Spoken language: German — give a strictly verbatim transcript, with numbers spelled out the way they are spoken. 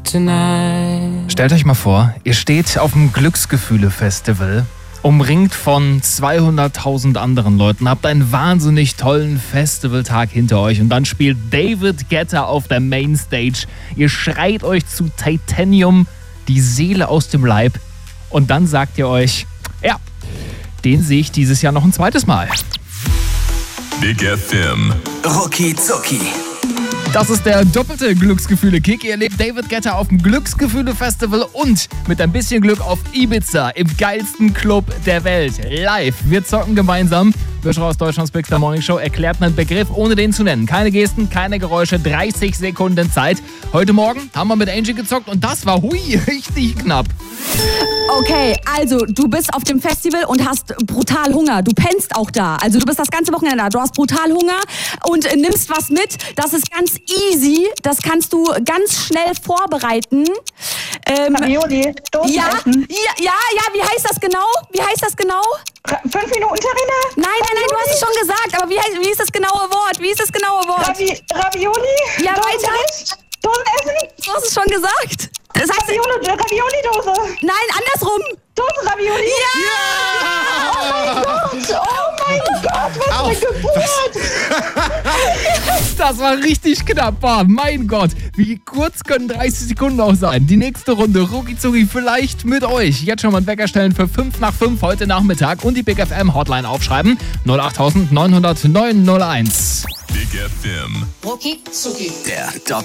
tonight. Stellt euch mal vor, ihr steht auf dem Glücksgefühle-Festival, umringt von zweihunderttausend anderen Leuten, habt einen wahnsinnig tollen Festivaltag hinter euch und dann spielt David Guetta auf der Mainstage. Ihr schreit euch zu Titanium die Seele aus dem Leib und dann sagt ihr euch, ja, den sehe ich dieses Jahr noch ein zweites Mal. Big F M. Rucki Zucki. Das ist der doppelte Glücksgefühle-Kick. Ihr erlebt David Guetta auf dem Glücksgefühle-Festival und mit ein bisschen Glück auf Ibiza im geilsten Club der Welt. Live. Wir zocken gemeinsam. Wischer aus Deutschlands Big Star Morning Show erklärt einen Begriff, ohne den zu nennen. Keine Gesten, keine Geräusche, dreißig Sekunden Zeit. Heute Morgen haben wir mit Angie gezockt und das war, hui, richtig knapp. Okay, also du bist auf dem Festival und hast brutal Hunger. Du pennst auch da. Also du bist das ganze Wochenende da. Du hast brutal Hunger und äh, nimmst was mit. Das ist ganz easy. Das kannst du ganz schnell vorbereiten. Ähm, Ravioli, Dosen ja, essen. ja, ja, ja, wie heißt das genau? Wie heißt das genau? Ra- Fünf Minuten Terrine? Nein, nein, nein, du hast es schon gesagt. Aber wie, heißt, wie ist das genaue Wort? Wie ist das genaue Wort? Ravi- Ravioli? Ja, Dosen weiter. essen? Dosen essen? Du hast es schon gesagt. Das heißt, Ravioli, Ravioli-Dose. nein, andersrum. Dosen Ravioli? Ja! Oh mein Gott, oh mein Gott, was Au, eine Geburt. Das war richtig knapp. Boah, mein Gott, wie kurz können dreißig Sekunden auch sein? Die nächste Runde, Rucki Zucki, vielleicht mit euch. Jetzt schon mal einen Wecker stellen für fünf nach fünf heute Nachmittag und die Big F M Hotline aufschreiben. null acht neun null null neun null eins. Big F M. Rucki Zucki. Der Doppel